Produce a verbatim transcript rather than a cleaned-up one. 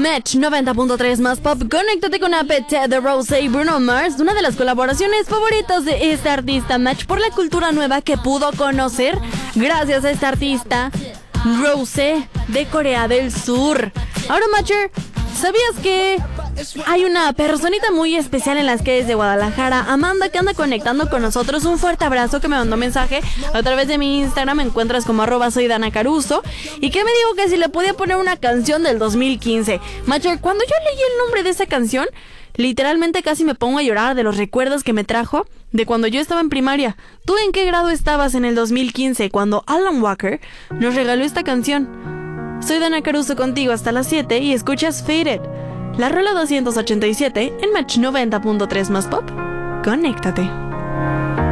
Match noventa punto tres más pop. Conéctate con Appetite de Rosé y Bruno Mars, una de las colaboraciones favoritas de este artista. Match por la cultura nueva que pudo conocer gracias a este artista, Rosé, de Corea del Sur. Ahora, Matcher, ¿sabías que hay una personita muy especial en las calles de Guadalajara, Amanda, que anda conectando con nosotros? Un fuerte abrazo, que me mandó mensaje a través de mi Instagram. Me encuentras como arroba soy Dana Caruso, y que me dijo que si le podía poner una canción del dos mil quince. Matcher, cuando yo leí el nombre de esa canción, literalmente casi me pongo a llorar de los recuerdos que me trajo de cuando yo estaba en primaria. ¿Tú en qué grado estabas en el dos mil quince cuando Alan Walker nos regaló esta canción? Soy Dana Caruso contigo hasta las siete y escuchas Faded, la rola doscientos ochenta y siete en Match noventa punto tres más pop. Conéctate.